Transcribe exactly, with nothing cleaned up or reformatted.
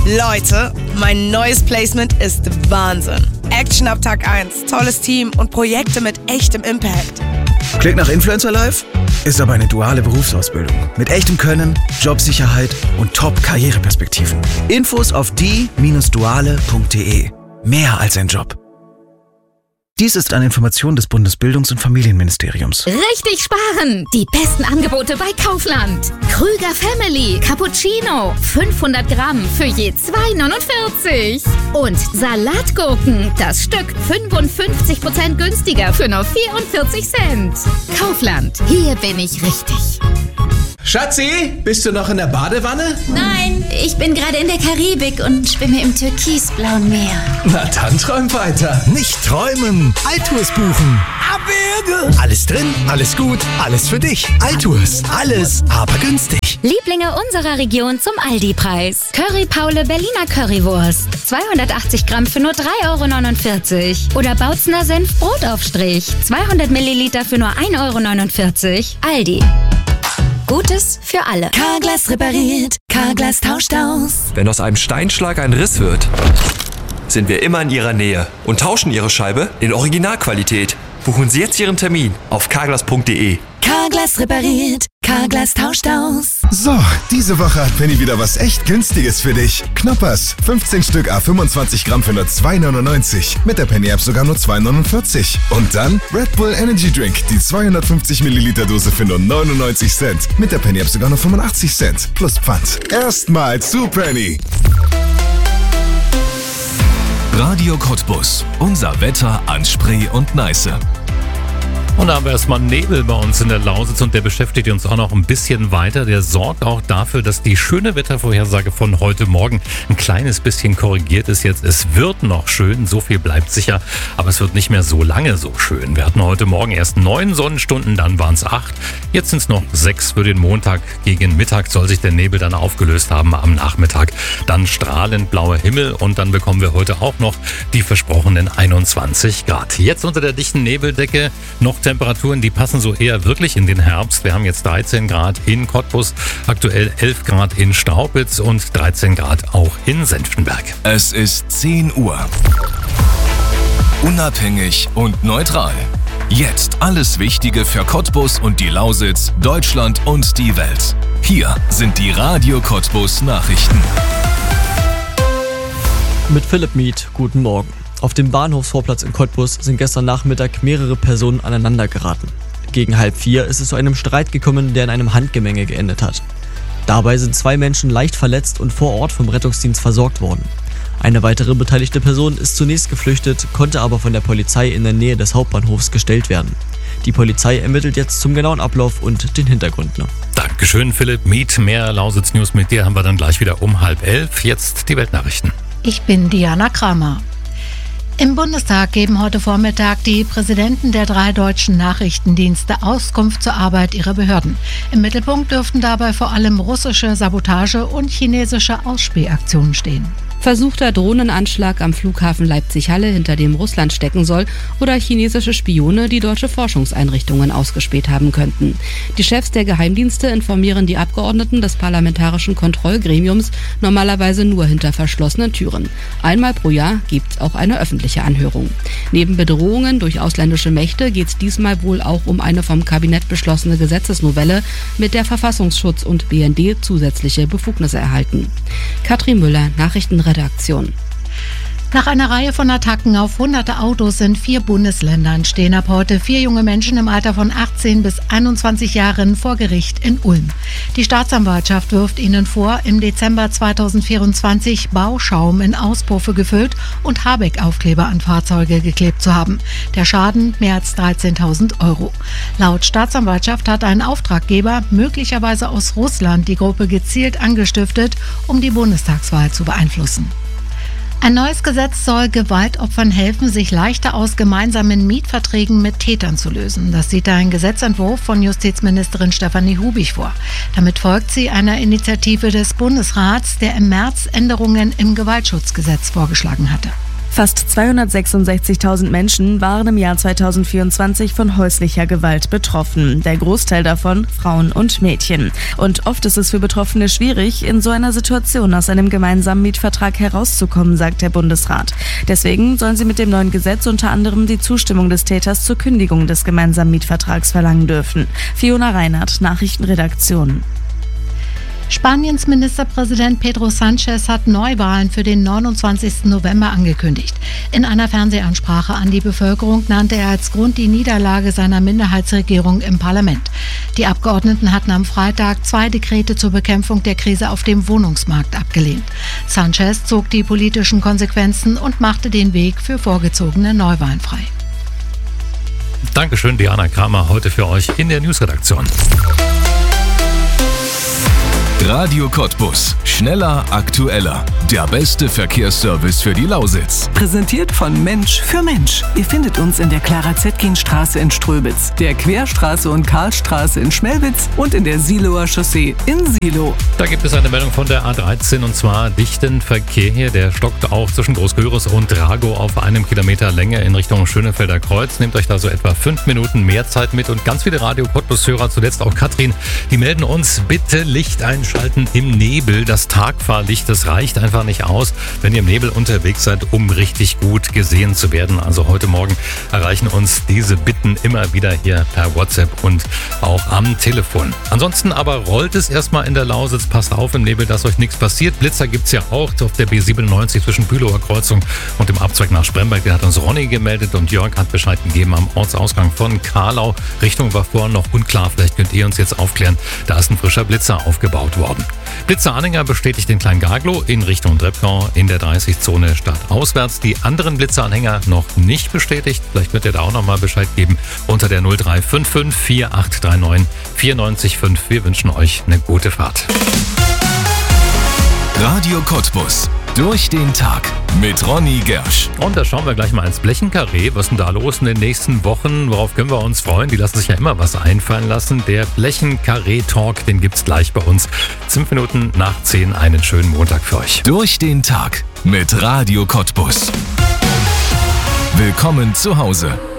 Leute, mein neues Placement ist Wahnsinn. Action ab Tag eins, tolles Team und Projekte mit echtem Impact. Klingt nach Influencer Life? Ist aber eine duale Berufsausbildung. Mit echtem Können, Jobsicherheit und Top-Karriereperspektiven. Infos auf die Bindestrich duale Punkt de. Mehr als ein Job. Dies ist eine Information des Bundesbildungs- und Familienministeriums. Richtig sparen! Die besten Angebote bei Kaufland. Krüger Family Cappuccino. fünfhundert Gramm für je zwei neunundvierzig. Und Salatgurken. Das Stück fünfundfünfzig Prozent günstiger für nur vierundvierzig Cent. Kaufland. Hier bin ich richtig. Schatzi, bist du noch in der Badewanne? Nein, ich bin gerade in der Karibik und schwimme im türkisblauen Meer. Na dann träum weiter. Nicht träumen, Altours buchen. Abwürge. Alles drin, alles gut, alles für dich. Altours, alles, aber günstig. Lieblinge unserer Region zum Aldi-Preis. Curry Paule Berliner Currywurst. zweihundertachtzig Gramm für nur drei Euro neunundvierzig. Oder Bautzner Senf Brotaufstrich. zweihundert Milliliter für nur ein Euro neunundvierzig. Aldi. Gutes für alle. Carglass repariert, Carglass tauscht aus. Wenn aus einem Steinschlag ein Riss wird, sind wir immer in Ihrer Nähe und tauschen Ihre Scheibe in Originalqualität. Buchen Sie jetzt Ihren Termin auf carglass punkt de. Carglass repariert, Carglass tauscht aus. So, diese Woche hat Penny wieder was echt Günstiges für dich. Knoppers, fünfzehn Stück à fünfundzwanzig Gramm für nur zwei neunundneunzig. Mit der Penny App sogar nur zwei neunundvierzig. Und dann Red Bull Energy Drink, die zweihundertfünfzig Milliliter Dose für nur neunundneunzig Cent. Mit der Penny App sogar nur fünfundachtzig Cent. Plus Pfand. Erstmal zu Penny. Radio Cottbus. Unser Wetter an Spree und Neiße. Und da haben wir erstmal Nebel bei uns in der Lausitz und der beschäftigt uns auch noch ein bisschen weiter. Der sorgt auch dafür, dass die schöne Wettervorhersage von heute Morgen ein kleines bisschen korrigiert ist jetzt. Es wird noch schön, so viel bleibt sicher, aber es wird nicht mehr so lange so schön. Wir hatten heute Morgen erst neun Sonnenstunden, dann waren es acht. Jetzt sind es noch sechs für den Montag. Gegen Mittag soll sich der Nebel dann aufgelöst haben am Nachmittag. Dann strahlend blauer Himmel und dann bekommen wir heute auch noch die versprochenen einundzwanzig Grad. Jetzt unter der dichten Nebeldecke noch Temperaturen, die passen so eher wirklich in den Herbst. Wir haben jetzt dreizehn Grad in Cottbus, aktuell elf Grad in Staupitz und dreizehn Grad auch in Senftenberg. Es ist zehn Uhr. Unabhängig und neutral. Jetzt alles Wichtige für Cottbus und die Lausitz, Deutschland und die Welt. Hier sind die Radio Cottbus Nachrichten. Mit Philipp Mieth, guten Morgen. Auf dem Bahnhofsvorplatz in Cottbus sind gestern Nachmittag mehrere Personen aneinander geraten. Gegen halb vier ist es zu einem Streit gekommen, der in einem Handgemenge geendet hat. Dabei sind zwei Menschen leicht verletzt und vor Ort vom Rettungsdienst versorgt worden. Eine weitere beteiligte Person ist zunächst geflüchtet, konnte aber von der Polizei in der Nähe des Hauptbahnhofs gestellt werden. Die Polizei ermittelt jetzt zum genauen Ablauf und den Hintergrund. Dankeschön, Philipp Mieth. Mehr Lausitz-News mit dir haben wir dann gleich wieder um halb elf. Jetzt die Weltnachrichten. Ich bin Diana Kramer. Im Bundestag geben heute Vormittag die Präsidenten der drei deutschen Nachrichtendienste Auskunft zur Arbeit ihrer Behörden. Im Mittelpunkt dürften dabei vor allem russische Sabotage und chinesische Ausspähaktionen stehen. Versuchter Drohnenanschlag am Flughafen Leipzig-Halle, hinter dem Russland stecken soll, oder chinesische Spione, die deutsche Forschungseinrichtungen ausgespäht haben könnten. Die Chefs der Geheimdienste informieren die Abgeordneten des Parlamentarischen Kontrollgremiums normalerweise nur hinter verschlossenen Türen. Einmal pro Jahr gibt es auch eine öffentliche Anhörung. Neben Bedrohungen durch ausländische Mächte geht es diesmal wohl auch um eine vom Kabinett beschlossene Gesetzesnovelle, mit der Verfassungsschutz und B N D zusätzliche Befugnisse erhalten. Katrin Müller, Nachrichtenredaktion. Redaktion. Nach einer Reihe von Attacken auf hunderte Autos in vier Bundesländern stehen ab heute vier junge Menschen im Alter von achtzehn bis einundzwanzig Jahren vor Gericht in Ulm. Die Staatsanwaltschaft wirft ihnen vor, im Dezember zweitausendvierundzwanzig Bauschaum in Auspuffe gefüllt und Habeck-Aufkleber an Fahrzeuge geklebt zu haben. Der Schaden mehr als dreizehntausend Euro. Laut Staatsanwaltschaft hat ein Auftraggeber, möglicherweise aus Russland, die Gruppe gezielt angestiftet, um die Bundestagswahl zu beeinflussen. Ein neues Gesetz soll Gewaltopfern helfen, sich leichter aus gemeinsamen Mietverträgen mit Tätern zu lösen. Das sieht ein Gesetzentwurf von Justizministerin Stefanie Hubig vor. Damit folgt sie einer Initiative des Bundesrats, der im März Änderungen im Gewaltschutzgesetz vorgeschlagen hatte. Fast zweihundertsechsundsechzigtausend Menschen waren im Jahr zweitausendvierundzwanzig von häuslicher Gewalt betroffen. Der Großteil davon Frauen und Mädchen. Und oft ist es für Betroffene schwierig, in so einer Situation aus einem gemeinsamen Mietvertrag herauszukommen, sagt der Bundesrat. Deswegen sollen sie mit dem neuen Gesetz unter anderem die Zustimmung des Täters zur Kündigung des gemeinsamen Mietvertrags verlangen dürfen. Fiona Reinhardt, Nachrichtenredaktion. Spaniens Ministerpräsident Pedro Sánchez hat Neuwahlen für den neunundzwanzigsten November angekündigt. In einer Fernsehansprache an die Bevölkerung nannte er als Grund die Niederlage seiner Minderheitsregierung im Parlament. Die Abgeordneten hatten am Freitag zwei Dekrete zur Bekämpfung der Krise auf dem Wohnungsmarkt abgelehnt. Sánchez zog die politischen Konsequenzen und machte den Weg für vorgezogene Neuwahlen frei. Dankeschön, Diana Kramer, heute für euch in der Newsredaktion. Radio Cottbus. Schneller, aktueller. Der beste Verkehrsservice für die Lausitz. Präsentiert von Mensch für Mensch. Ihr findet uns in der Clara-Zetkin-Straße in Ströbitz, der Querstraße und Karlstraße in Schmelwitz und in der Siloer Chaussee in Silo. Da gibt es eine Meldung von der A dreizehn und zwar dichten Verkehr hier. Der stockt auch zwischen Großgöris und Dragow auf einem Kilometer Länge in Richtung Schönefelder Kreuz. Nehmt euch da so etwa fünf Minuten mehr Zeit mit und ganz viele Radio Cottbus-Hörer, zuletzt auch Katrin, die melden uns, bitte Licht einschalten im Nebel. Das Tagfahrlicht, das reicht einfach nicht aus, wenn ihr im Nebel unterwegs seid, um richtig gut gesehen zu werden. Also heute Morgen erreichen uns diese Bitten immer wieder hier per WhatsApp und auch am Telefon. Ansonsten aber rollt es erstmal in der Lausitz. Passt auf im Nebel, dass euch nichts passiert. Blitzer gibt es ja auch auf der B siebenundneunzig zwischen Bülower Kreuzung und dem Abzweig nach Spremberg. Den hat uns Ronny gemeldet und Jörg hat Bescheid gegeben am Ortsausgang von Karlau. Richtung war vorhin noch unklar. Vielleicht könnt ihr uns jetzt aufklären. Da ist ein frischer Blitzer aufgebaut worden. Blitzer-Anhänger bestätigt den Klein-Garglow in Richtung Dreppgau in der dreißig-Zone stadtauswärts. Die anderen Blitzer-Anhänger noch nicht bestätigt. Vielleicht könnt ihr da auch nochmal Bescheid geben unter der null drei fünf fünf vier acht drei neun vier neun fünf. Wir wünschen euch eine gute Fahrt. Radio Cottbus. Durch den Tag mit Ronny Gersch. Und da schauen wir gleich mal ins Blechenkarree. Was ist denn da los in den nächsten Wochen? Worauf können wir uns freuen? Die lassen sich ja immer was einfallen lassen. Der Blechenkarree-Talk, den gibt's gleich bei uns. Fünf Minuten nach zehn. Einen schönen Montag für euch. Durch den Tag mit Radio Cottbus. Willkommen zu Hause.